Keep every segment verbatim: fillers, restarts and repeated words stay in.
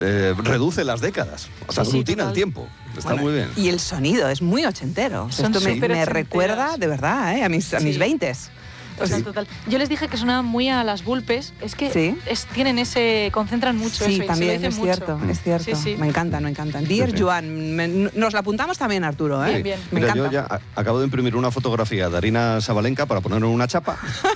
eh, reduce las décadas, o sea, sí, sí, rutina total. el tiempo. Está Bueno, muy bien. Y el sonido es muy ochentero. Son Esto me, súper me ochenteras. recuerda, de verdad, ¿eh? a mis, a mis Sí. veintes. Total, Sí. total. Yo les dije que sonaban muy a las Vulpes. Es que Sí. es, tienen ese... concentran mucho Sí, eso y también se lo es dicen mucho. cierto, es cierto. Sí, sí. Me encantan, me encantan. Dear Sí, sí. Joan, me- nos la apuntamos también, Arturo, ¿eh? Bien, bien. Me Mira, encanta. yo ya a- acabo de imprimir una fotografía de Arina Sabalenka para poner en una chapa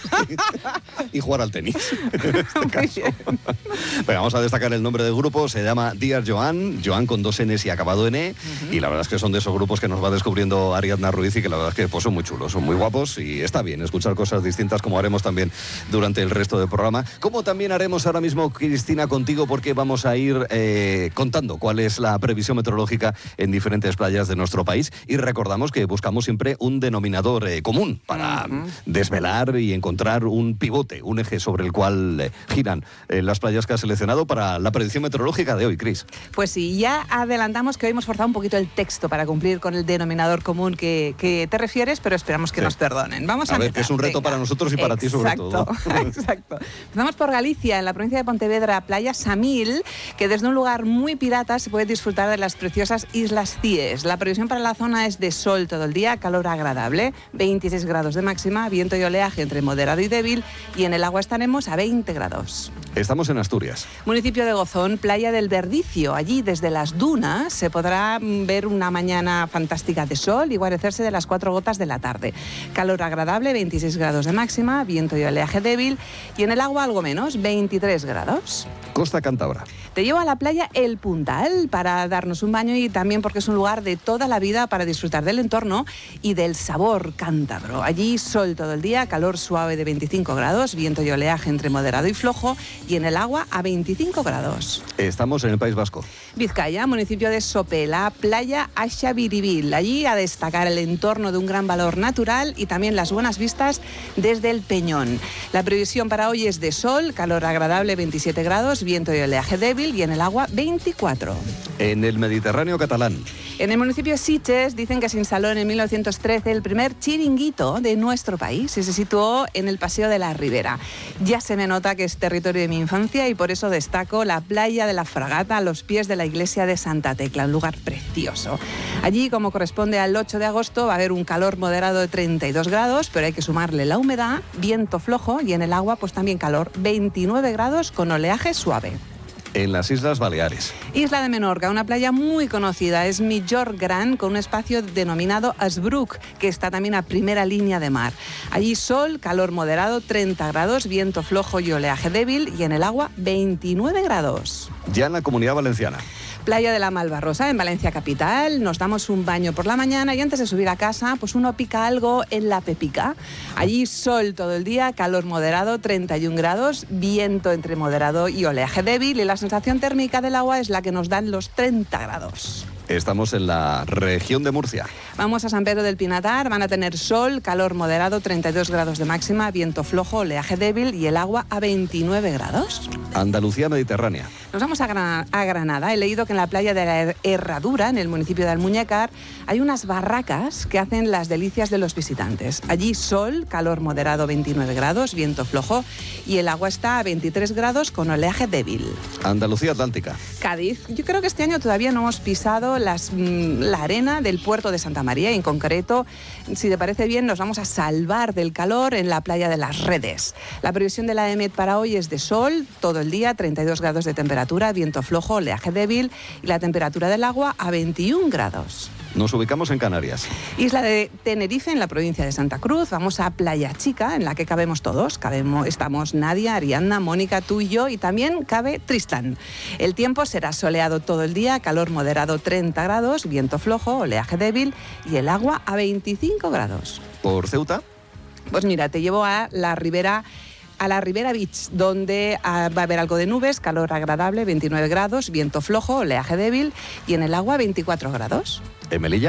y jugar al tenis. En este Muy caso. bien. Pero vamos a destacar el nombre del grupo, se llama Dear Joan, Joan con dos N's y acabado en E, y la verdad es que son de esos grupos que nos va descubriendo Ariadna Ruiz y que la verdad es que pues, son muy chulos, son muy guapos y está bien escuchar cosas distintas como haremos también durante el resto del programa. Como también haremos ahora mismo, Cristina, contigo, porque vamos a ir eh, contando cuál es la previsión meteorológica en diferentes playas de nuestro país y recordamos que buscamos siempre un denominador eh, común para Ujú. desvelar y encontrar un pivote, un eje sobre el cual eh, giran eh, las playas que has seleccionado para la predicción meteorológica de hoy, Cris. Pues sí, ya adelantamos que hoy hemos forzado un poquito el texto para cumplir con el denominador común que, que te refieres, pero esperamos que Sí. nos perdonen. Vamos a A ver, empezar. que es un reto Venga. para nosotros y para ti sobre Exacto, todo. Exacto. Empezamos por Galicia, en la provincia de Pontevedra, playa Samil, que desde un lugar muy pirata se puede disfrutar de las preciosas Islas Cíes. La previsión para la zona es de sol todo el día, calor agradable, veintiséis grados de máxima, viento y oleaje entre moderado y débil, y en el agua estaremos a veinte grados. Estamos en Asturias. Municipio de Gozón, playa del Verdicio. Allí, desde las dunas, se podrá mm, ver una mañana fantástica de sol y guarecerse de las cuatro gotas de la tarde. Calor agradable, veintiséis grados de máxima, viento y oleaje débil, y en el agua algo menos, veintitrés grados. Costa Cántabra. Te llevo a la playa El Puntal para darnos un baño y también porque es un lugar de toda la vida para disfrutar del entorno y del sabor cántabro. Allí sol todo el día, calor suave de veinticinco grados, viento y oleaje entre moderado y flojo, y en el agua a veinticinco grados. Estamos en el País Vasco. Vizcaya, municipio de Sopela, playa Axabiribil. Allí a destacar el entorno de un gran valor natural y también las buenas vistas desde el Peñón. La previsión para hoy es de sol, calor agradable veintisiete grados, viento y oleaje débil, y en el agua veinticuatro. En el Mediterráneo catalán. En el municipio de Sitges dicen que se instaló en mil novecientos trece el primer chiringuito de nuestro país y se situó en el Paseo de la Ribera. Ya se me nota que es territorio de mi infancia y por eso destaco la playa de la Fragata a los pies de la iglesia de Santa Tecla, un lugar precioso. Allí, como corresponde al ocho de agosto, va a haber un calor moderado de treinta y dos grados, pero hay que sumarle la humedad, viento flojo y en el agua pues también calor, veintinueve grados con oleaje suave. En las Islas Baleares. Isla de Menorca, una playa muy conocida, es Migjorn Gran, con un espacio denominado Asbrook, que está también a primera línea de mar. Allí sol, calor moderado, treinta grados, viento flojo y oleaje débil, y en el agua veintinueve grados. Ya en la Comunidad Valenciana. Playa de la Malvarrosa, en Valencia capital, nos damos un baño por la mañana y antes de subir a casa, pues uno pica algo en la Pepica. Allí sol todo el día, calor moderado, treinta y un grados, viento entre moderado y oleaje débil, y la sensación térmica del agua es la que nos dan los treinta grados. Estamos en la región de Murcia. Vamos a San Pedro del Pinatar, van a tener sol, calor moderado, treinta y dos grados de máxima, viento flojo, oleaje débil y el agua a veintinueve grados. Andalucía Mediterránea. Nos vamos a, Gran- a Granada. He leído que en la playa de la Her- Herradura, en el municipio de Almuñécar, hay unas barracas que hacen las delicias de los visitantes. Allí sol, calor moderado, veintinueve grados, viento flojo y el agua está a veintitrés grados con oleaje débil. Andalucía Atlántica. Cádiz. Yo creo que este año todavía no hemos pisado las, mm, la arena del puerto de Santa María. En concreto, si te parece bien, nos vamos a salvar del calor en la playa de las Redes. La previsión de la EMET para hoy es de sol todo el día, treinta y dos grados de temperatura, viento flojo, oleaje débil y la temperatura del agua a veintiún grados. Nos ubicamos en Canarias. Isla de Tenerife, en la provincia de Santa Cruz. Vamos a Playa Chica, en la que cabemos todos. Cabemos, estamos Nadia, Ariadna, Mónica, tú y yo, y también cabe Tristan. El tiempo será soleado todo el día, calor moderado treinta grados, viento flojo, oleaje débil y el agua a veinticinco grados. Por Ceuta. Pues mira, te llevo a la Ribera a la Ribera Beach, donde ah, va a haber algo de nubes, calor agradable, veintinueve grados, viento flojo, oleaje débil y en el agua veinticuatro grados. En Melilla.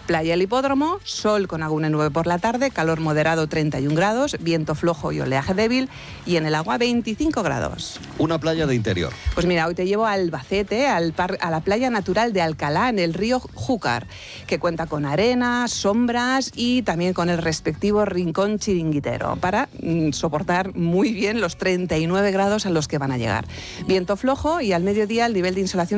Playa El Hipódromo, sol con alguna nube por la tarde, calor moderado treinta y un grados, viento flojo y oleaje débil, y en el agua veinticinco grados. Una playa de interior. Pues mira, hoy te llevo a Albacete, al par, a la playa natural de Alcalá, en el río Júcar, que cuenta con arena, sombras y también con el respectivo rincón chiringuitero, para mm, soportar muy bien los treinta y nueve grados a los que van a llegar. Viento flojo y al mediodía el nivel de insolación